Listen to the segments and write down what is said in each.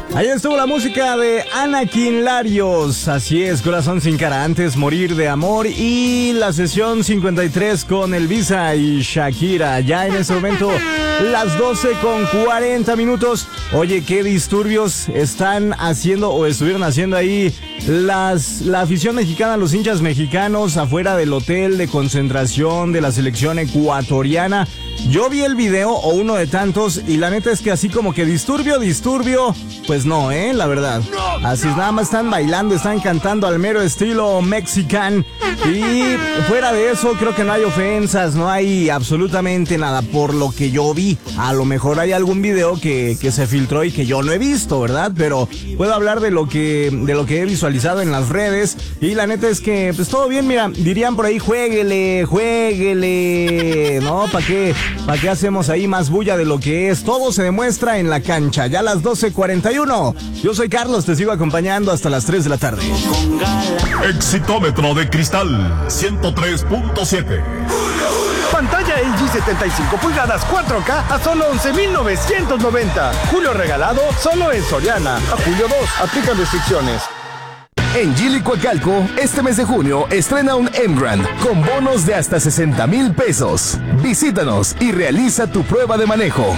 Ahí estuvo la música de Anakin Larios. Así es, Corazón sin cara, antes Morir de amor y la sesión 53 con Elvisa y Shakira. Ya en este momento las 12:40. Oye, qué disturbios están haciendo o estuvieron haciendo ahí la afición mexicana, los hinchas mexicanos afuera del hotel de concentración de la selección ecuatoriana. Yo vi el video o uno de tantos y la neta es que así como que disturbio, pues no, la verdad. Así es, nada más están bailando, están cantando al mero estilo mexican. Y fuera de eso creo que no hay ofensas, no hay absolutamente nada por lo que yo vi. A lo mejor hay algún video que se filtró y que yo no he visto, ¿verdad? Pero puedo hablar de lo que he visualizado en las redes. Y la neta es que pues todo bien, mira, dirían por ahí, juéguele, ¿no? ¿Para qué hacemos ahí más bulla de lo que es? Todo se demuestra en la cancha. Ya a las 12:41. Yo soy Carlos, te sigo acompañando hasta las 3 de la tarde. Exitómetro de cristal 103.7. Pantalla LG 75 pulgadas 4K a solo 11,990. Julio regalado solo en Soriana. A julio 2, aplican restricciones. En Geely Coacalco, este mes de junio, estrena un M-Grand con bonos de hasta 60,000 pesos. Visítanos y realiza tu prueba de manejo.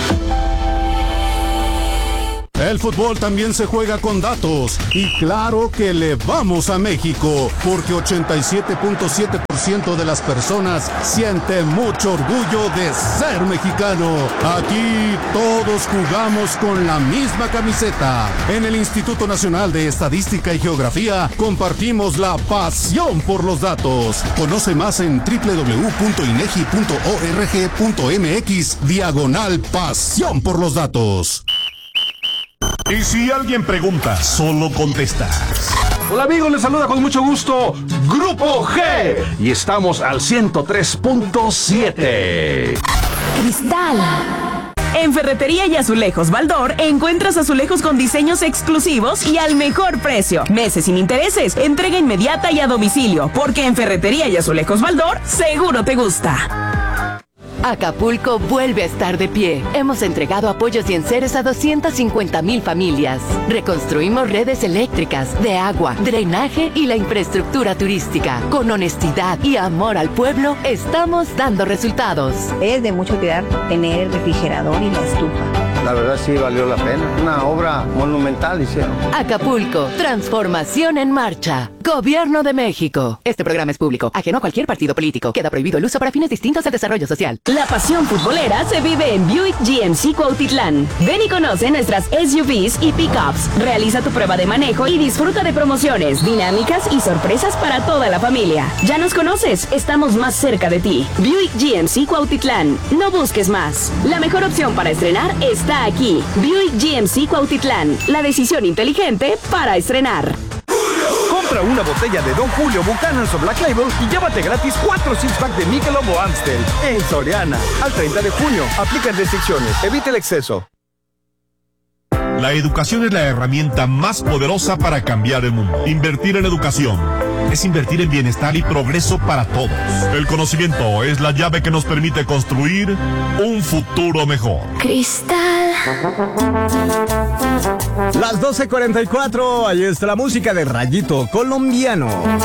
El fútbol también se juega con datos y claro que le vamos a México porque 87.7% de las personas sienten mucho orgullo de ser mexicano. Aquí todos jugamos con la misma camiseta. En el Instituto Nacional de Estadística y Geografía compartimos la pasión por los datos. Conoce más en www.inegi.org.mx/pasión por los datos. Y si alguien pregunta, solo contestas. Hola amigos, les saluda con mucho gusto Grupo G y estamos al 103.7. Cristal. En Ferretería y Azulejos Baldor encuentras azulejos con diseños exclusivos y al mejor precio. Meses sin intereses, entrega inmediata y a domicilio, porque en Ferretería y Azulejos Baldor seguro te gusta. Acapulco vuelve a estar de pie. Hemos entregado apoyos y enseres a 250,000 familias. Reconstruimos redes eléctricas, de agua, drenaje y la infraestructura turística. Con honestidad y amor al pueblo, estamos dando resultados. Es de mucho cuidar tener el refrigerador y la estufa. La verdad sí valió la pena. Una obra monumental hicieron. Acapulco, transformación en marcha. Gobierno de México. Este programa es público, ajeno a cualquier partido político. Queda prohibido el uso para fines distintos del desarrollo social. La pasión futbolera se vive en Buick GMC Cuautitlán. Ven y conoce nuestras SUVs y pickups. Realiza tu prueba de manejo y disfruta de promociones, dinámicas y sorpresas para toda la familia. Ya nos conoces, estamos más cerca de ti. Buick GMC Cuautitlán. No busques más. La mejor opción para estrenar está aquí. Buick GMC Cuautitlán. La decisión inteligente para estrenar. Compra una botella de Don Julio Buchanan's o Black Label y llévate gratis 4 six-pack de Michelob o Amstel. En Soriana. Al 30 de junio. Aplican restricciones. Evite el exceso. La educación es la herramienta más poderosa para cambiar el mundo. Invertir en educación es invertir en bienestar y progreso para todos. El conocimiento es la llave que nos permite construir un futuro mejor. Cristal. Las 12:44, ahí está la música de Rayito Colombiano.